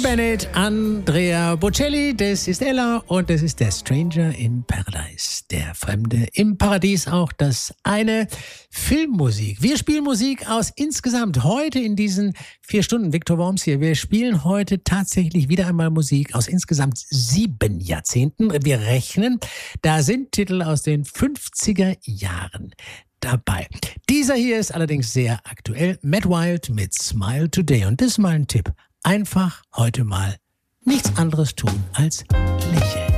Bennett, Andrea Bocelli, das ist Ella und das ist der Stranger in Paradise, der Fremde im Paradies, auch das eine Filmmusik. Wir spielen Musik aus insgesamt heute in diesen 4 Stunden, Viktor Worms hier, wir spielen heute tatsächlich wieder einmal Musik aus insgesamt 7 Jahrzehnten. Wir rechnen, da sind Titel aus den 50er Jahren dabei. Dieser hier ist allerdings sehr aktuell. Matt Wild mit Smile Today. Und das ist mal ein Tipp. Einfach heute mal nichts anderes tun als lächeln.